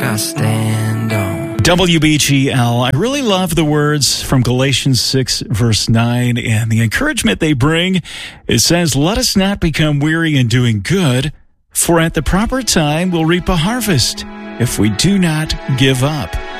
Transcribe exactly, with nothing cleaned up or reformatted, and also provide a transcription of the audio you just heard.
I stand on. W B G L. I really love the words from Galatians six, verse nine, and the encouragement they bring. It says, let us not become weary in doing good, for at the proper time we'll reap a harvest if we do not give up.